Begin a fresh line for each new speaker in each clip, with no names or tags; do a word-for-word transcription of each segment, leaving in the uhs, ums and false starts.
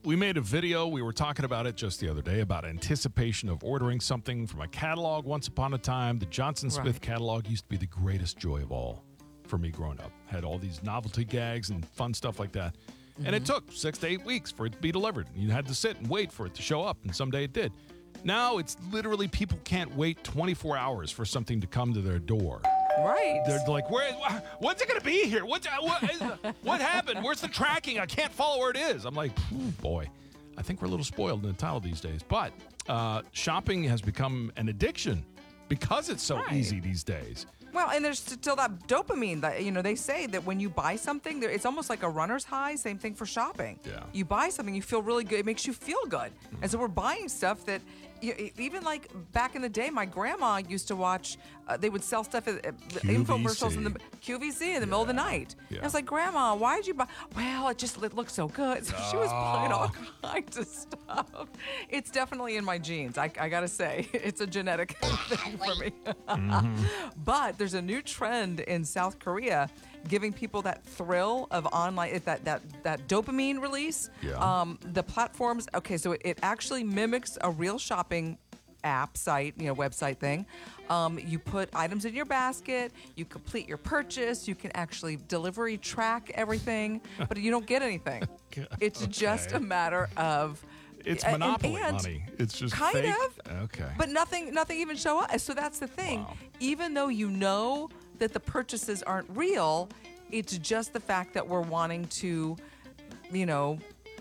we made a video. We were talking about it just the other day about anticipation of ordering something from a catalog. Once upon a time, the Johnson Smith
Right.
catalog used to be the greatest joy of all for me growing up. Had all these novelty gags and fun stuff like that. Mm-hmm. And it took six to eight weeks for it to be delivered. You had to sit and wait for it to show up, and someday it did. Now it's literally people can't wait twenty-four hours for something to come to their door.
Right.
They're like, where? When's it going to be here? What's, what, what happened? Where's the tracking? I can't follow where it is. I'm like, oh boy, I think we're a little spoiled in the title these days. But uh, shopping has become an addiction because it's so
Right.
easy these days.
Well, and there's still that dopamine that, you know, they say that when you buy something, there, it's almost like a runner's high. Same thing for shopping.
Yeah.
You buy something, you feel really good. It makes you feel good. Mm. And so we're buying stuff that, you, even like back in the day, my grandma used to watch, uh, they would sell stuff at, at infomercials in the Q V C in the yeah. middle of the night. Yeah. And I was like, Grandma, why did you buy? Well, it just it looked so good. So oh. she was buying all kinds of stuff. It's definitely in my genes. I, I got to say, it's a genetic thing for me. Mm-hmm. But there's a new trend in South Korea giving people that thrill of online, that that that dopamine release.
Yeah.
Um, the platforms, okay, so it, it actually mimics a real shopping app, site, you know, website thing. Um, you put items in your basket, you complete your purchase, you can actually delivery track everything, but you don't get anything. It's
okay.
just a matter of
It's monopoly
and, and
money. It's just
kind
fake.
of.
Okay.
But nothing nothing even show up. So that's the thing.
Wow.
Even though you know that the purchases aren't real, it's just the fact that we're wanting to, you know,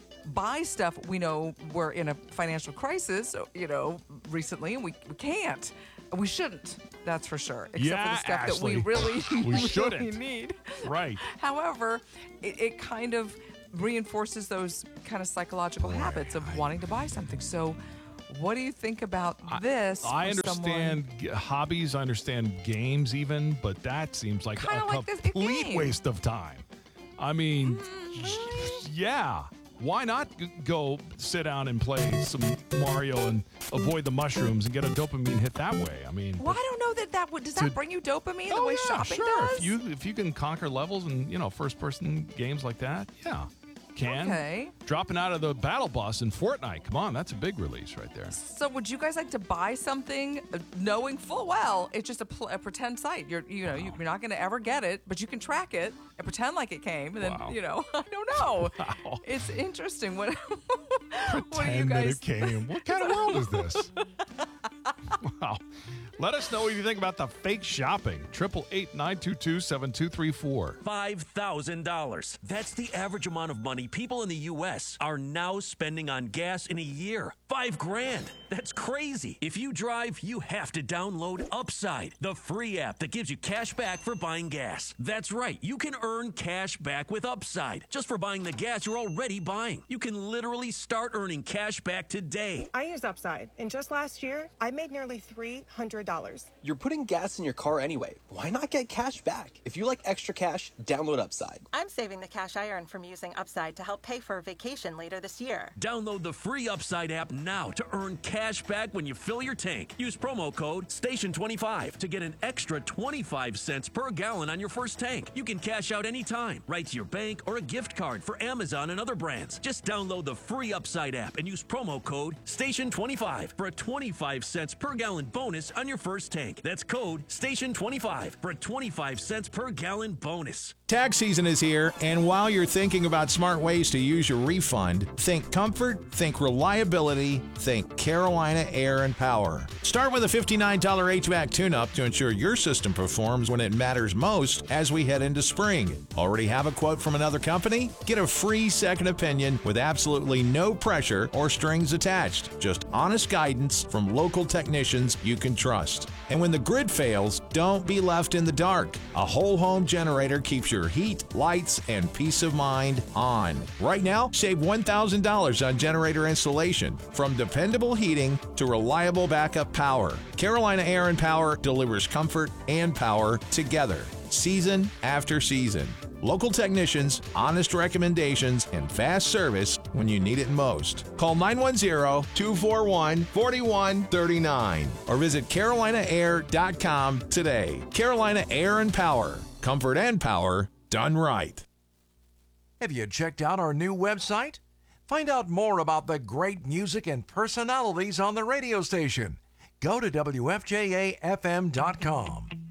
buy stuff. We know we're in a financial crisis, you know, recently, and we, we can't. We shouldn't, that's for sure. Except
yeah,
for the stuff
Ashley.
that we really,
we
really
shouldn't.
need.
Right.
However, it, it kind of reinforces those kind of psychological
Boy,
habits of
I,
wanting to buy something. So what do you think about this?
I, I understand
someone?
g- hobbies. I understand games even, but that seems like
Kinda
a
like this
complete
game.
waste of time. I mean,
Mm, really?
yeah. Why not g- go sit down and play some Mario and avoid the mushrooms and get a dopamine hit that way? I mean,
Well, I don't know that that would. Does that
to-
bring you dopamine the
oh,
way
yeah,
shopping
sure.
does?
If you if you can conquer levels and you know first person games like that, yeah, can.
Okay.
Dropping out of the battle bus in Fortnite. Come on, that's a big release right there.
So, would you guys like to buy something, uh, knowing full well it's just a, pl- a pretend site? You're, you know,
Wow.
you're not going to ever get it, but you can track it and pretend like it came, and then,
Wow.
you know, I don't know.
Wow.
It's interesting. What? what do you
Pretend that
guys?
it came. What kind of world is this? Wow. Let us know what you think about the fake shopping. Triple eight nine two two seven two three four.
five thousand dollars. That's the average amount of money people in the U S are now spending on gas in a year. Five grand. That's crazy. If you drive, you have to download Upside, the free app that gives you cash back for buying gas. That's right. You can earn cash back with Upside just for buying the gas you're already buying. You can literally start earning cash back today.
I use Upside, and just last year, I made nearly three hundred dollars.
You're putting gas in your car anyway. Why not get cash back? If you like extra cash, download Upside.
I'm saving the cash I earn from using Upside to help pay for a vacation later this year.
Download the free Upside app now to earn cash back when you fill your tank. Use promo code station twenty-five to get an extra twenty-five cents per gallon on your first tank. You can cash out anytime, right to your bank or a gift card for Amazon and other brands. Just download the free Upside app and use promo code station twenty-five for a twenty-five cents per gallon bonus on your first tank. That's code station twenty-five for a twenty-five cents per gallon bonus.
Tax season is here, and while you're thinking about smart ways to use your refund, think comfort, think reliability, think Carolina Air and Power. Start with a fifty-nine dollars H V A C tune-up to ensure your system performs when it matters most as we head into spring. Already have a quote from another company? Get a free second opinion with absolutely no pressure or strings attached. Just honest guidance from local technicians you can trust. And when the grid fails, don't be left in the dark. A whole home generator keeps your heat, lights, and peace of mind on. Right now, save one thousand dollars on generator installation. From dependable heating to reliable backup power, Carolina Air and Power delivers comfort and power together, season after season. Local technicians, honest recommendations, and fast service when you need it most. Call nine one zero, two four one, four one three nine or visit carolina air dot com today. Carolina Air and Power. Comfort and power done right.
Have you checked out our new website? Find out more about the great music and personalities on the radio station. Go to W F J A F M dot com.